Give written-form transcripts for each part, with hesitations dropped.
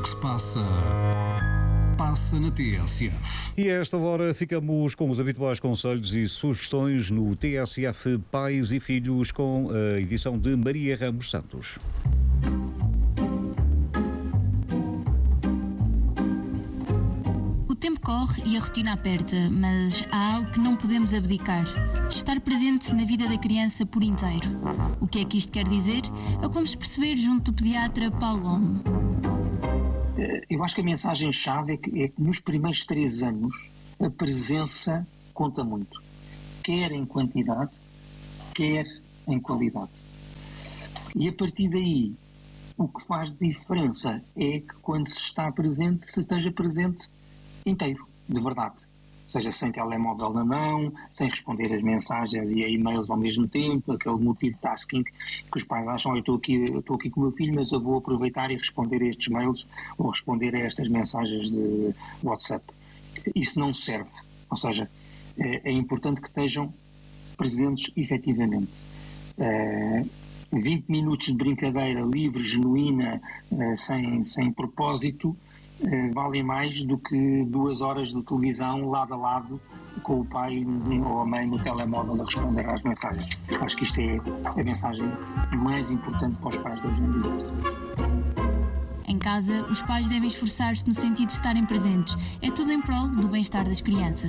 que se passa, passa na TSF. E a esta hora ficamos com os habituais conselhos e sugestões no TSF Pais e Filhos, com a edição de Maria Ramos Santos. O tempo corre e a rotina aperta, mas há algo que não podemos abdicar: estar presente na vida da criança por inteiro. O que é que isto quer dizer? É o que vamos perceber junto do pediatra Paulo Gomes. Eu acho que a mensagem-chave é que nos primeiros 3 anos a presença conta muito, quer em quantidade, quer em qualidade. E a partir daí, o que faz diferença é que quando se está presente, se esteja presente inteiro, de verdade. Seja sem telemóvel na mão, sem responder as mensagens e a e-mails ao mesmo tempo, aquele multitasking que os pais acham: eu estou aqui com o meu filho, mas eu vou aproveitar e responder a estes mails ou responder a estas mensagens de WhatsApp. Isso não serve. Ou seja, é importante que estejam presentes efetivamente. 20 minutos de brincadeira livre, genuína, sem propósito, valem mais do que 2 horas de televisão lado a lado com o pai ou a mãe no telemóvel a responder às mensagens. Acho que isto é a mensagem mais importante para os pais de hoje em dia. Em casa, os pais devem esforçar-se no sentido de estarem presentes. É tudo em prol do bem-estar das crianças.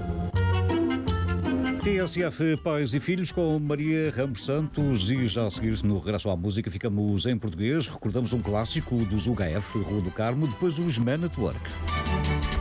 TSF Pais e Filhos com Maria Ramos Santos, e já a seguir, no regresso à música, ficamos em português. Recordamos um clássico dos UHF, Rua do Carmo, depois os Man at Work.